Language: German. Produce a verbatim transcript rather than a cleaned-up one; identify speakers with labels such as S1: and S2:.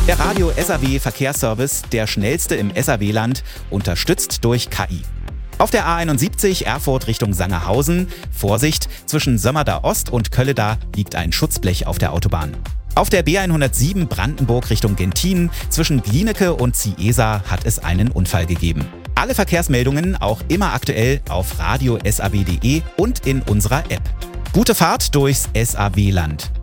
S1: Der Radio S A W Verkehrsservice, der schnellste im S A W-Land, unterstützt durch K I. Auf der A einundsiebzig Erfurt Richtung Sangerhausen, Vorsicht, zwischen Sömmerda Ost und Kölleda liegt ein Schutzblech auf der Autobahn. Auf der B hundertsieben Brandenburg Richtung Genthin, zwischen Glienicke und Ciesa hat es einen Unfall gegeben. Alle Verkehrsmeldungen auch immer aktuell auf radio punkt s a w punkt d e und in unserer App. Gute Fahrt durchs S A W-Land.